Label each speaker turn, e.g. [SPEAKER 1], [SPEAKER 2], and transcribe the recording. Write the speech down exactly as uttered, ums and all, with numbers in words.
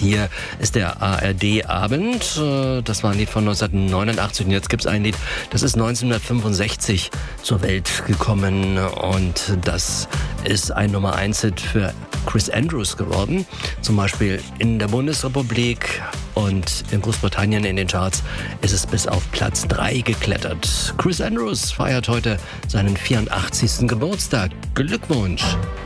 [SPEAKER 1] Hier ist der A R D-Abend. Das war ein Lied von neunzehnhundertneunundachtzig und jetzt gibt es ein Lied, das ist neunzehnhundertfünfundsechzig zur Welt gekommen und das ist ein Nummer eins Hit für Chris Andrews geworden. Zum Beispiel in der Bundesrepublik und in Großbritannien in den Charts ist es bis auf Platz drei geklettert. Chris Andrews feiert heute seinen vierundachtzigsten Geburtstag. Glückwunsch!